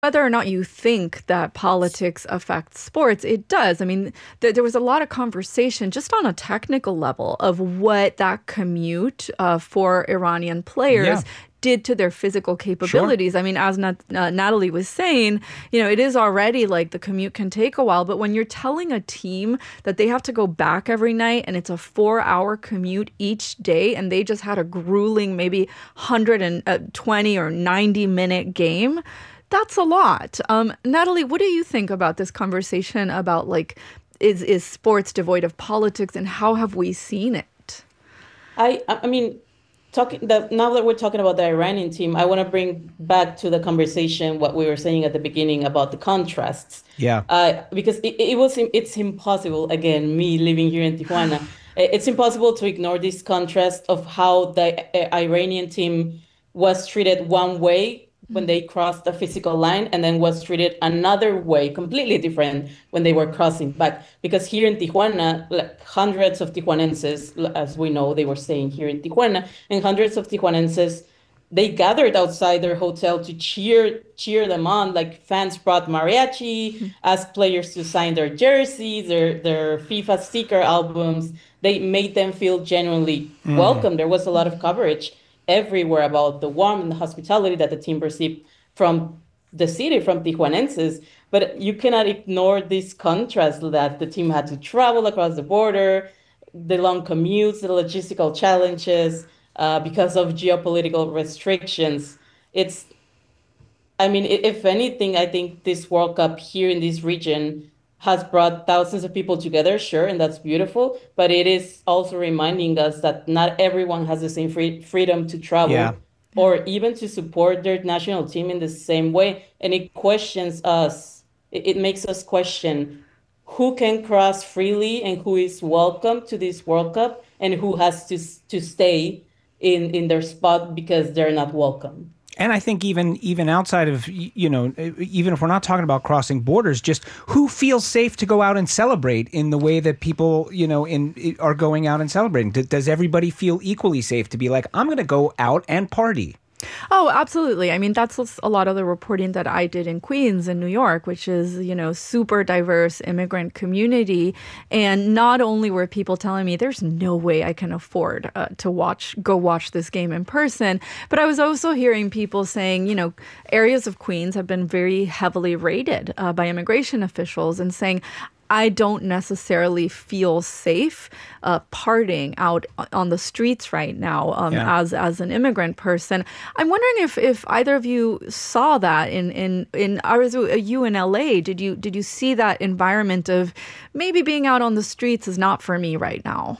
Whether or not you think that politics affects sports, it does. I mean, there was a lot of conversation just on a technical level of what that commute for Iranian Yeah, players did to their physical sure. capabilities. I mean, as Natalie was saying, it is already like the commute can take a while, but when you're telling a team that they have to go back every night and it's a 4 hour commute each day and they just had a grueling, maybe 120 or 90-minute game, that's a lot. Natalie, what do you think about this conversation about like is sports devoid of politics and how have we seen it? I mean, now that we're talking about the Iranian team, I want to bring back to the conversation what we were saying at the beginning about the contrasts. Yeah. Because it's impossible, again, me living here in Tijuana, it's impossible to ignore this contrast of how the Iranian team was treated one way when they crossed the physical line and then was treated another way, completely different when they were crossing back. Because here in Tijuana, like hundreds of Tijuanenses, as we know, they were staying here in Tijuana, and hundreds of Tijuanenses, they gathered outside their hotel to cheer them on. Like fans brought mariachi, asked players to sign their jerseys, their FIFA sticker albums. They made them feel genuinely welcome. There was a lot of coverage everywhere about the warmth and the hospitality that the team received from the city, from Tijuanenses. But you cannot ignore this contrast that the team had to travel across the border, the long commutes, the logistical challenges because of geopolitical restrictions. It's, I mean, if anything, I think this World Cup here in this region has brought thousands of people together, sure, and that's beautiful. But it is also reminding us that not everyone has the same freedom to Yeah. travel or even to support their national team in the same way. And it questions us. It makes us question who can cross freely and who is welcome to this World Cup and who has to stay in their spot because they're not welcome. And I think even outside of, even if we're not talking about crossing borders, just who feels safe to go out and celebrate in the way that people, are going out and celebrating? Does everybody feel equally safe to be like, I'm going to go out and party? Oh, absolutely. I mean, that's a lot of the reporting that I did in Queens in New York, which is, super diverse immigrant community. And not only were people telling me there's no way I can afford to go watch this game in person, but I was also hearing people saying, areas of Queens have been very heavily raided by immigration officials and saying, I don't necessarily feel safe partying out on the streets right now Yeah. as an immigrant person. I'm wondering if either of you saw that in you in LA. Did you see that environment of maybe being out on the streets is not for me right now?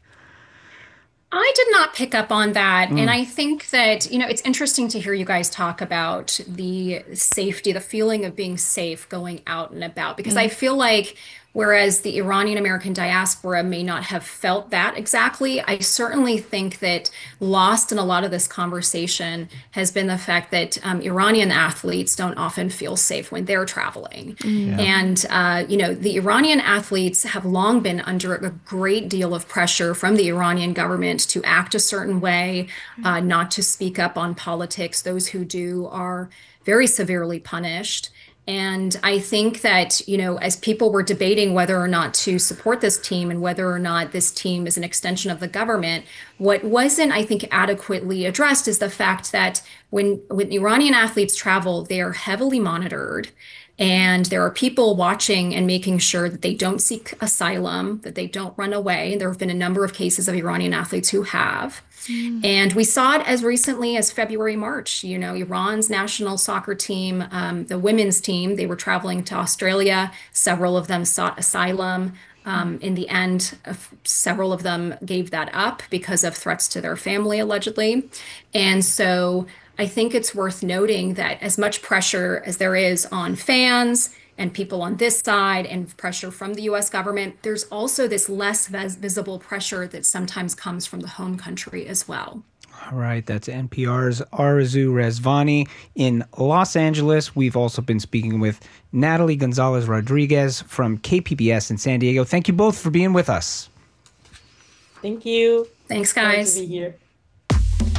I did not pick up on that. And I think that, it's interesting to hear you guys talk about the safety, the feeling of being safe going out and about, because I feel like whereas the Iranian American diaspora may not have felt that exactly, I certainly think that lost in a lot of this conversation has been the fact that Iranian athletes don't often feel safe when they're traveling. Yeah. And, the Iranian athletes have long been under a great deal of pressure from the Iranian government to act a certain way, not to speak up on politics. Those who do are very severely punished. And I think that, as people were debating whether or not to support this team and whether or not this team is an extension of the government, what wasn't, I think, adequately addressed is the fact that when Iranian athletes travel, they are heavily monitored. And there are people watching and making sure that they don't seek asylum, that they don't run away. There have been a number of cases of Iranian athletes who have. And we saw it as recently as February, March. Iran's national soccer team, the women's team, they were traveling to Australia. Several of them sought asylum. In the end, several of them gave that up because of threats to their family, allegedly. And so I think it's worth noting that as much pressure as there is on fans and people on this side and pressure from the US government, there's also this less visible pressure that sometimes comes from the home country as well. All right, that's NPR's Arezou Rezvani in Los Angeles. We've also been speaking with Natalie Gonzalez Rodriguez from KPBS in San Diego. Thank you both for being with us. Thank you. Thanks, Glad to guys. be here.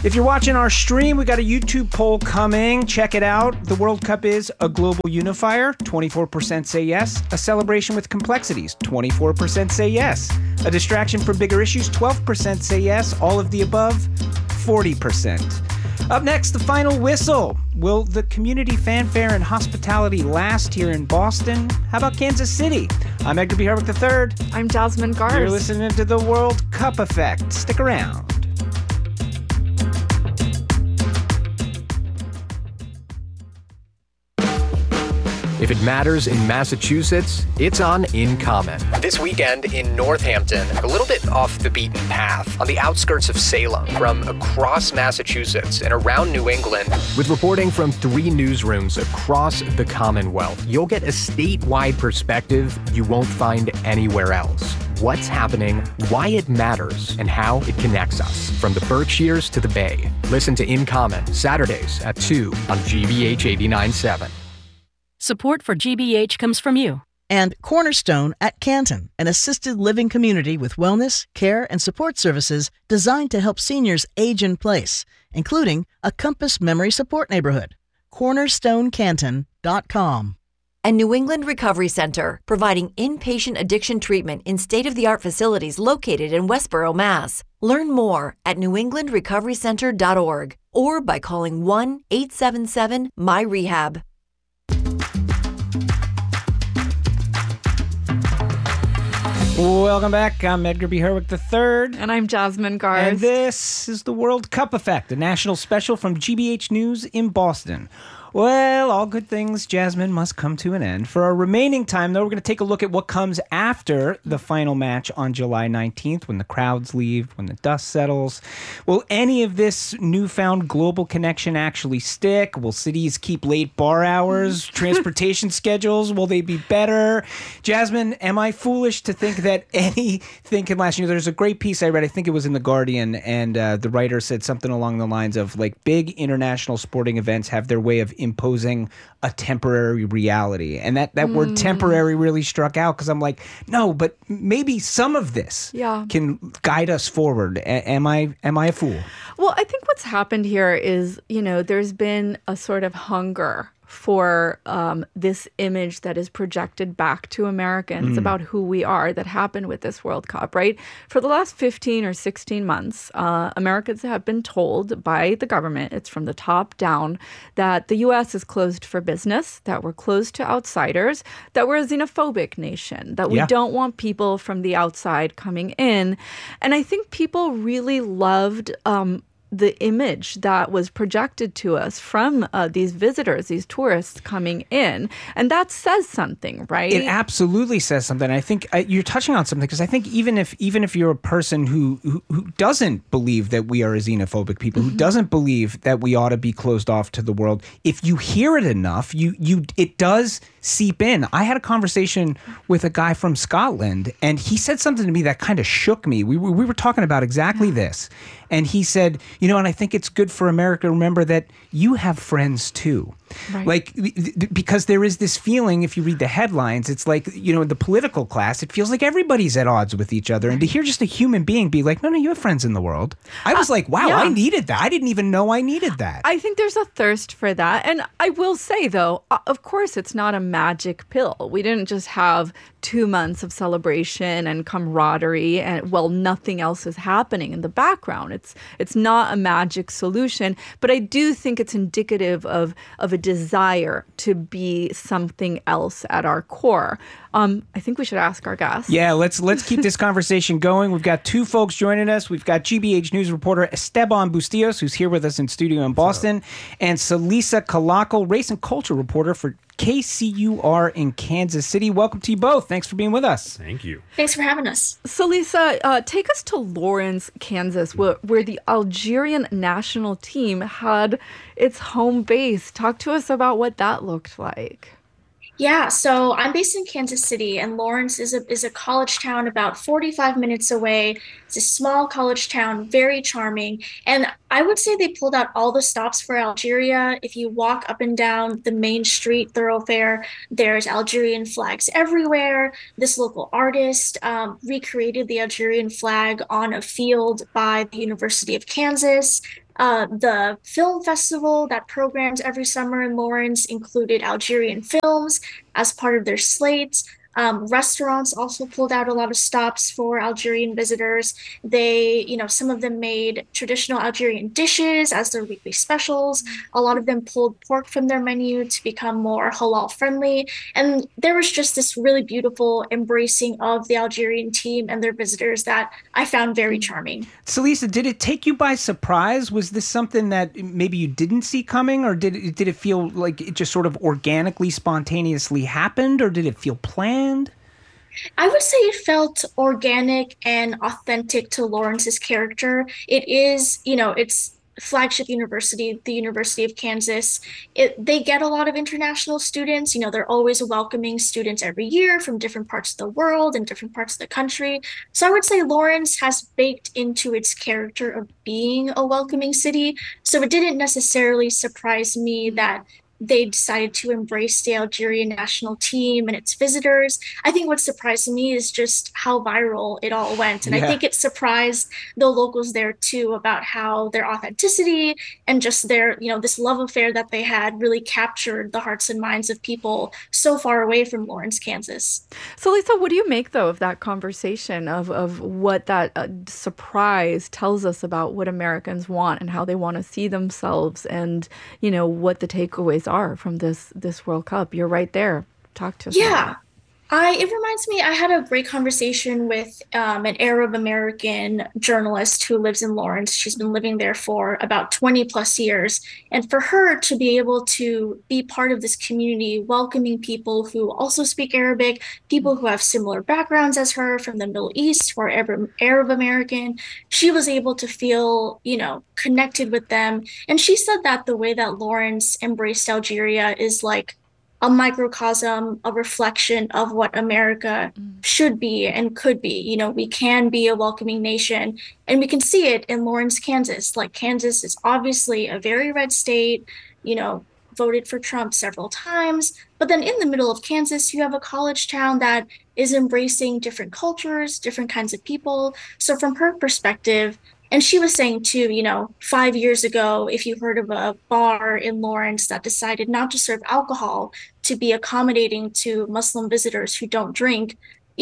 If you're watching our stream, we got a YouTube poll coming. Check it out. The World Cup is a global unifier. 24% say yes. A celebration with complexities. 24% say yes. A distraction from bigger issues. 12% say yes. All of the above. 40%. Up next, the final whistle. Will the community fanfare and hospitality last here in Boston? How about Kansas City? I'm Edgar B. Harwick III. I'm Jasmine Garsd. You're listening to the World Cup Effect. Stick around. If it matters in Massachusetts, it's on In Common. This weekend in Northampton, a little bit off the beaten path, on the outskirts of Salem, from across Massachusetts and around New England, with reporting from 3 newsrooms across the Commonwealth, you'll get a statewide perspective you won't find anywhere else. What's happening, why it matters, and how it connects us, from the Berkshires to the Bay. Listen to In Common, Saturdays at 2 on GBH 89.7. Support for GBH comes from you. And Cornerstone at Canton, an assisted living community with wellness, care, and support services designed to help seniors age in place, including a Compass Memory Support Neighborhood. CornerstoneCanton.com. And New England Recovery Center, providing inpatient addiction treatment in state-of-the-art facilities located in Westboro, Mass. Learn more at newenglandrecoverycenter.org or by calling 1-877-MY-REHAB. Welcome back. I'm Edgar B. Harwick III. And I'm Jasmine Garsd. And this is the World Cup Effect, a national special from GBH News in Boston. Well, all good things, Jasmine, must come to an end. For our remaining time, though, we're going to take a look at what comes after the final match on July 19th, when the crowds leave, when the dust settles. Will any of this newfound global connection actually stick? Will cities keep late bar hours, transportation schedules? Will they be better? Jasmine, am I foolish to think that anything can last? You know, there's a great piece I read, I think it was in The Guardian, and the writer said something along the lines of, like, big international sporting events have their way of imposing a temporary reality. And that word temporary really struck out, because I'm like, no, but maybe some of this can guide us forward. Am I a fool? Well, I think what's happened here is, there's been a sort of hunger for this image that is projected back to Americans about who we are that happened with this World Cup, right? For the last 15 or 16 months, Americans have been told by the government, it's from the top down, that the U.S. is closed for business, that we're closed to outsiders, that we're a xenophobic nation, that we don't want people from the outside coming in. And I think people really loved the image that was projected to us from these visitors, these tourists coming in. And that says something, right? It absolutely says something. I think you're touching on something, because I think even if you're a person who doesn't believe that we are a xenophobic people, who doesn't believe that we ought to be closed off to the world, if you hear it enough, it does seep in. I had a conversation with a guy from Scotland, and he said something to me that kind of shook me. We were talking about exactly this. And he said, and I think it's good for America to remember that you have friends too. Right. Like, because there is this feeling, if you read the headlines, it's like, in the political class, it feels like everybody's at odds with each other. And to hear just a human being be like, no, you have friends in the world. I was like, wow, I needed that. I didn't even know I needed that. I think there's a thirst for that. And I will say, though, of course, it's not a magic pill. We didn't just have 2 months of celebration and camaraderie and, nothing else is happening in the background. It's not a magic solution, but I do think it's indicative of a desire to be something else at our core. I think we should ask our guests. Yeah, let's keep this conversation going. We've got 2 folks joining us. We've got GBH News reporter Esteban Bustillos, who's here with us in studio in Boston, and Celisa Calaco, race and culture reporter for KCUR in Kansas City. Welcome to you both. Thanks for being with us. Thank you. Thanks for having us. Celisa, take us to Lawrence, Kansas, where the Algerian national team had its home base. Talk to us about what that looked like. Yeah, so I'm based in Kansas City, and Lawrence is a college town about 45 minutes away. It's a small college town, very charming. And I would say they pulled out all the stops for Algeria. If you walk up and down the main street thoroughfare, there's Algerian flags everywhere. This local artist recreated the Algerian flag on a field by the University of Kansas. The film festival that programs every summer in Lawrence included Algerian films as part of their slates. Restaurants also pulled out a lot of stops for Algerian visitors. Some of them made traditional Algerian dishes as their weekly specials. A lot of them pulled pork from their menu to become more halal friendly. And there was just this really beautiful embracing of the Algerian team and their visitors that I found very charming. Celisa, did it take you by surprise? Was this something that maybe you didn't see coming, or did it feel like it just sort of organically, spontaneously happened, or did it feel planned? I would say it felt organic and authentic to Lawrence's character. It is, it's flagship university, the University of Kansas. They get a lot of international students. They're always welcoming students every year from different parts of the world and different parts of the country. So I would say Lawrence has baked into its character of being a welcoming city. So it didn't necessarily surprise me that they decided to embrace the Algerian national team and its visitors. I think what surprised me is just how viral it all went. And I think it surprised the locals there too about how their authenticity and just their, this love affair that they had really captured the hearts and minds of people so far away from Lawrence, Kansas. So Lisa, what do you make though of that conversation of what that surprise tells us about what Americans want and how they want to see themselves and, what the takeaways are from this World Cup? You're right there. Talk to us. Yeah. It reminds me, I had a great conversation with an Arab American journalist who lives in Lawrence. She's been living there for about 20 plus years. And for her to be able to be part of this community, welcoming people who also speak Arabic, people who have similar backgrounds as her from the Middle East who are Arab American, she was able to feel, connected with them. And she said that the way that Lawrence embraced Algeria is like a microcosm, a reflection of what America should be and could be. We can be a welcoming nation, and we can see it in Lawrence, Kansas. Like, Kansas is obviously a very red state, voted for Trump several times. But then in the middle of Kansas, you have a college town that is embracing different cultures, different kinds of people. So from her perspective, and she was saying too, 5 years ago, if you heard of a bar in Lawrence that decided not to serve alcohol to be accommodating to Muslim visitors who don't drink,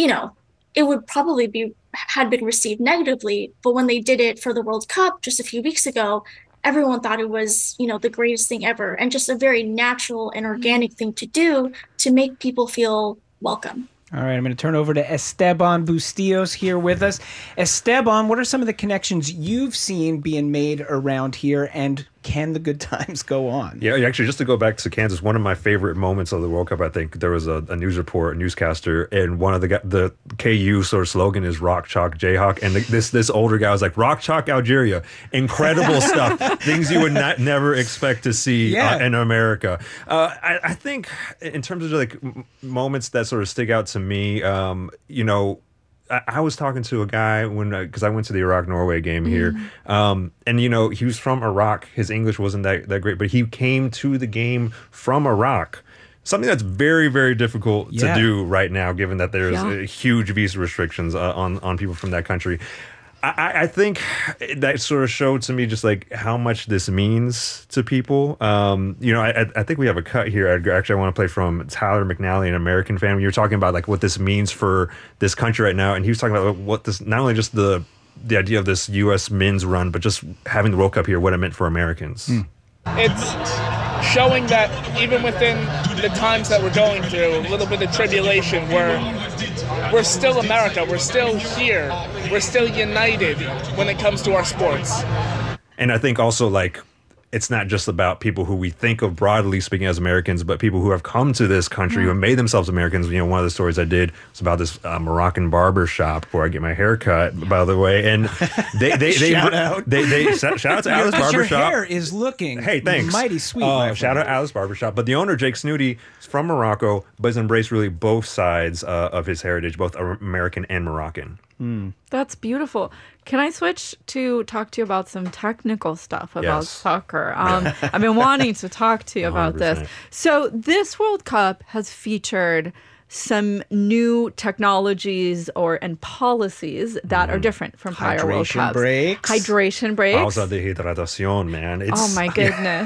it would probably had been received negatively. But when they did it for the World Cup just a few weeks ago, everyone thought it was, the greatest thing ever and just a very natural and organic thing to do to make people feel welcome. All right, I'm going to turn over to Esteban Bustillos here with us. Esteban, what are some of the connections you've seen being made around here, and can the good times go on? Yeah, actually, just to go back to Kansas, one of my favorite moments of the World Cup, I think there was a news report, a newscaster, and one of the KU sort of slogan is "Rock Chalk Jayhawk," and this older guy was like, "Rock Chalk Algeria," incredible stuff, things you would never expect to see in America. I think in terms of like moments that sort of stick out to me, I was talking to a guy because I went to the Iraq-Norway game here, and he was from Iraq. His English wasn't that great, but he came to the game from Iraq. Something that's very, very difficult to do right now, given that there's huge visa restrictions on people from that country. I think that sort of showed to me just like how much this means to people. I think we have a cut here, Edgar. Actually, I want to play from Tyler McNally, an American fan. You were talking about like what this means for this country right now, and he was talking about what this, not only just the idea of this U.S. men's run, but just having the World Cup here, what it meant for Americans. It's showing that even within the times that we're going through, a little bit of tribulation, we're still America. We're still here. We're still united when it comes to our sports. And I think also like it's not just about people who we think of broadly speaking as Americans, but people who have come to this country, who have made themselves Americans. One of the stories I did was about this Moroccan barber shop where I get my hair cut, by the way. And they shout out to Alice Barber your Shop. Your hair is looking mighty sweet. Shout out Alice Barber Shop. But the owner, Jake Snooty, is from Morocco, but has embraced really both sides of his heritage, both American and Moroccan. That's beautiful. Can I switch to talk to you about some technical stuff about soccer? I've been wanting to talk to you about 100%. This. So this World Cup has featured some new technologies and policies that are different from prior World Cups. Hydration breaks. Pausa de hidratación, man. Oh my goodness.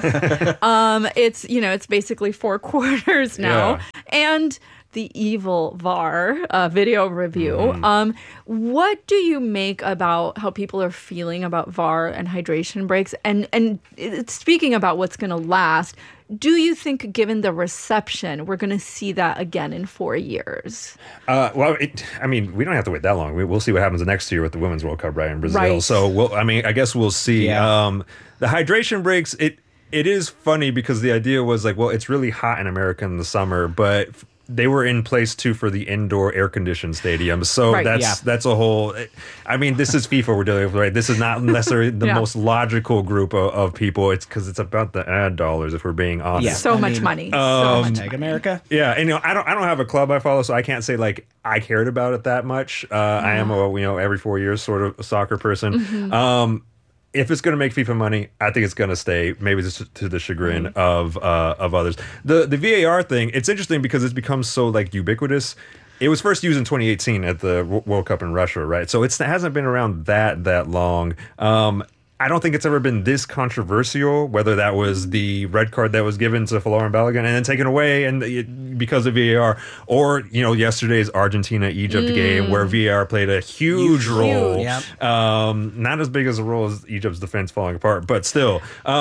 It's basically 4 quarters now. Yeah. And the evil VAR video review. What do you make about how people are feeling about VAR and hydration breaks? And speaking about what's going to last, do you think, given the reception, we're going to see that again in 4 years? We don't have to wait that long. We'll see what happens next year with the Women's World Cup, right, in Brazil. Right. So, I guess we'll see. Yeah. The hydration breaks, it is funny because the idea was like, well, it's really hot in America in the summer, but they were in place too for the indoor air-conditioned stadiums. So that's a whole... I mean, this is FIFA we're dealing with, right? This is not necessarily the most logical group of people. It's because it's about the ad dollars, if we're being honest. Yeah. So much money. So much money. America. Yeah, and I don't have a club I follow, so I can't say like I cared about it that much. I am a every 4 years sort of a soccer person. If it's going to make FIFA money, I think it's going to stay, maybe just to the chagrin of others. The VAR thing, it's interesting because it's become so like ubiquitous. It was first used in 2018 at the World Cup in Russia, right? So it hasn't been around that long. I don't think it's ever been this controversial, whether that was the red card that was given to Folarin Balogun and then taken away because of VAR, or yesterday's Argentina-Egypt game where VAR played a huge role. Yep. Not as big as a role as Egypt's defense falling apart, but still.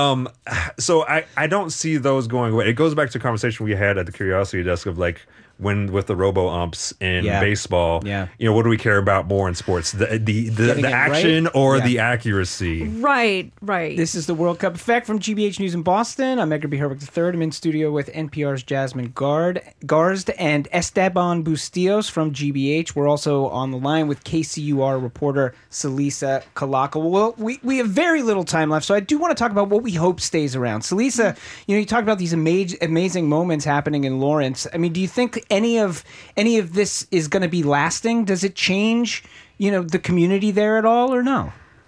So I don't see those going away. It goes back to a conversation we had at the Curiosity Desk of like, when with the robo-umps in baseball, what do we care about more in sports? The action or the accuracy? Right. This is the World Cup Effect from GBH News in Boston. I'm Edgar B. Herwick III. I'm in studio with NPR's Jasmine Garsd and Esteban Bustillos from GBH. We're also on the line with KCUR reporter Celisa Calaca. Well, we have very little time left, so I do want to talk about what we hope stays around. Celisa, you talk about these amazing moments happening in Lawrence. I mean, do you think any of this is going to be lasting? Does it change, the community there at all, or no?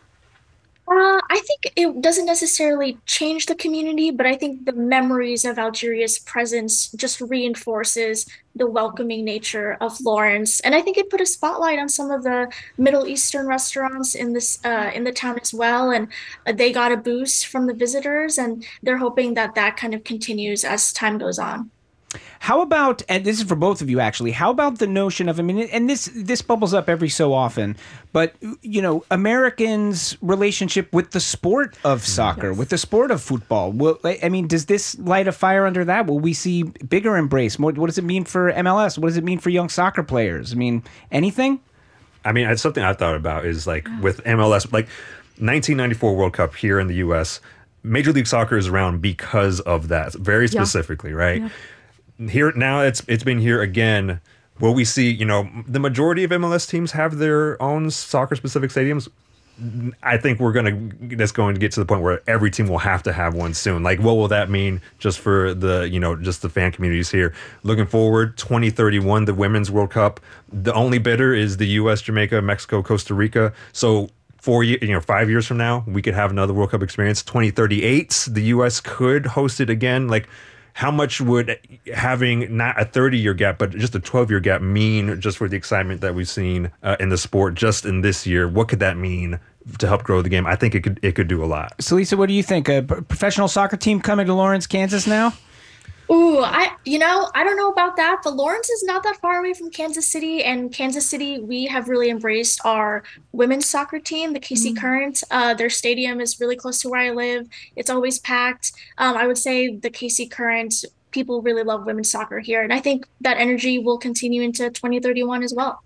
I think it doesn't necessarily change the community, but I think the memories of Algeria's presence just reinforces the welcoming nature of Lawrence. And I think it put a spotlight on some of the Middle Eastern restaurants in the town as well. And they got a boost from the visitors, and they're hoping that kind of continues as time goes on. How about, and this is for both of you actually, how about the notion of, and this bubbles up every so often, but, Americans' relationship with the sport of soccer, with the sport of football. Does this light a fire under that? Will we see bigger embrace? More? What does it mean for MLS? What does it mean for young soccer players? Anything? It's something I've thought about is like with MLS, like 1994 World Cup here in the U.S., Major League Soccer is around because of that, very specifically, right? Yeah. Here now, it's been here again. Will we see? The majority of MLS teams have their own soccer-specific stadiums. I think that's going to get to the point where every team will have to have one soon. Like, what will that mean just for the just the fan communities here? Looking forward, 2031, the Women's World Cup. The only bidder is the U.S., Jamaica, Mexico, Costa Rica. So 5 years from now, we could have another World Cup experience. 2038, the U.S. could host it again. Like, how much would having not a 30-year gap, but just a 12-year gap mean just for the excitement that we've seen in the sport just in this year? What could that mean to help grow the game? I think it could do a lot. Celisa, what do you think? A professional soccer team coming to Lawrence, Kansas now? Ooh, I don't know about that, but Lawrence is not that far away from Kansas City, and Kansas City, we have really embraced our women's soccer team, the KC Current. Their stadium is really close to where I live. It's always packed. I would say the KC Current, people really love women's soccer here, and I think that energy will continue into 2031 as well.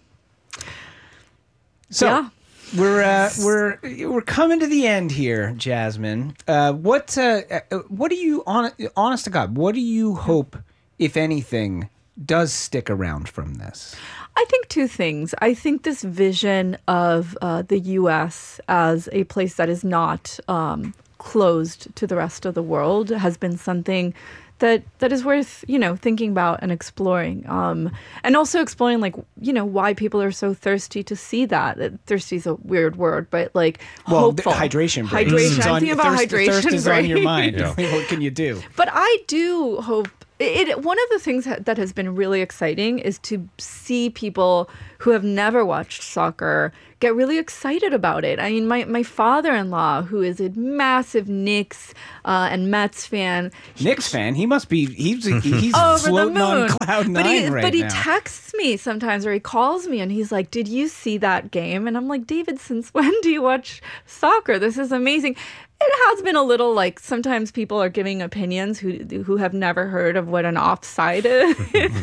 So, yeah. We're coming to the end here, Jasmine. What do you, honest to God, what do you hope, if anything, does stick around from this? I think two things. I think this vision of the U.S. as a place that is not closed to the rest of the world has been something that is worth, thinking about and exploring. And also exploring, why people are so thirsty to see that. Thirsty is a weird word, but hopeful. Hydration breaks. Hydration. I'm thinking about hydration thirst is on your mind. Yeah. What can you do? But I do hope One of the things that has been really exciting is to see people who have never watched soccer get really excited about it. I mean, my father-in-law, who is a massive Knicks and Mets fan. Knicks fan? He must be, he's over floating the moon. on cloud nine right now. But he texts me sometimes, or he calls me, and he's like, did you see that game? And I'm like, David, since when do you watch soccer? This is amazing. It has been a little like sometimes people are giving opinions who have never heard of what an offside is.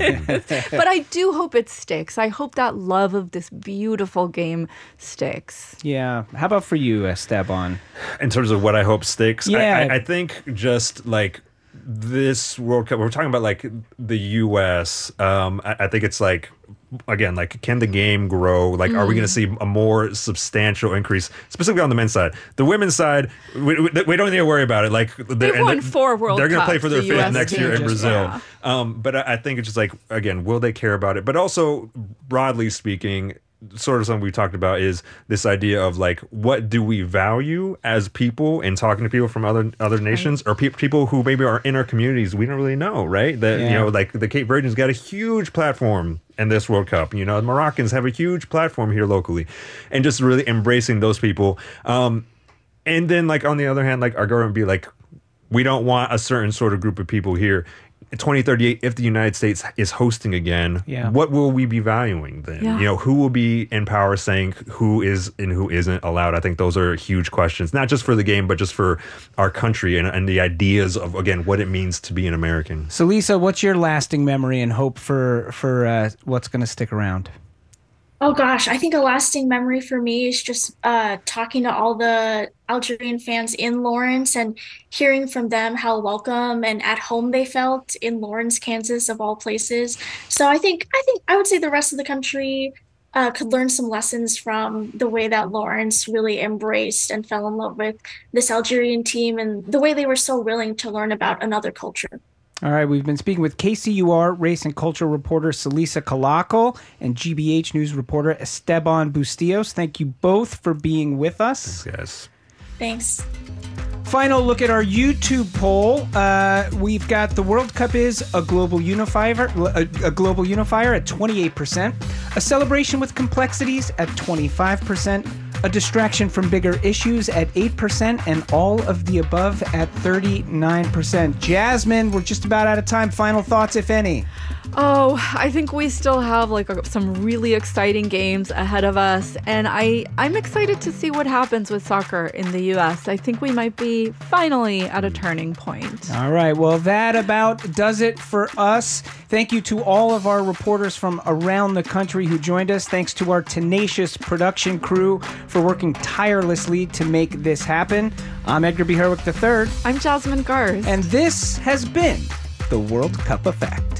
But I do hope it sticks. I hope that love of this beautiful game sticks. Yeah. How about for you, Esteban? In terms of what I hope sticks, yeah. I think just like this World Cup, we're talking about like the U.S. I think it's like, again, like, can the game grow? Like, are we going to see a more substantial increase, specifically on the men's side? The women's side, we don't need to worry about it. Like, they've won 4 World Cups. They're going to play for their fifth next year in Brazil. Yeah. But I think it's just like, again, will they care about it? But also, broadly speaking, sort of something we talked about is this idea of like, what do we value as people in talking to people from other nations, or people who maybe are in our communities we don't really know, right? That, you know, like the Cape Verdeans got a huge platform in this World Cup. You know, the Moroccans have a huge platform here locally, and just really embracing those people. And then, like, on the other hand, like, our government be like, we don't want a certain sort of group of people here. In 2038, if the United States is hosting again, what will we be valuing then? You know, who will be in power saying who is and who isn't allowed? I think those are huge questions, not just for the game, but just for our country and the ideas of, again, what it means to be an American. So, Lisa, what's your lasting memory and hope for what's going to stick around? Oh gosh, I think a lasting memory for me is just talking to all the Algerian fans in Lawrence and hearing from them how welcome and at home they felt in Lawrence, Kansas, of all places. So I think I would say the rest of the country could learn some lessons from the way that Lawrence really embraced and fell in love with this Algerian team and the way they were so willing to learn about another culture. All right, we've been speaking with KCUR race and culture reporter Celisa Calacal and GBH News reporter Esteban Bustillos. Thank you both for being with us. Thanks, guys. Thanks. Final look at our YouTube poll. We've got the World Cup is a global unifier at 28%, a celebration with complexities at 25%, a distraction from bigger issues at 8%, and all of the above at 39%. Jasmine, we're just about out of time. Final thoughts, if any? Oh, I think we still have like some really exciting games ahead of us, and I'm excited to see what happens with soccer in the U.S. I think we might be finally at a turning point. All right, well, that about does it for us. Thank you to all of our reporters from around the country who joined us. Thanks to our tenacious production crew for working tirelessly to make this happen. I'm Edgar B. Herwick III. I'm Jasmine Garth. And this has been the World Cup Effect.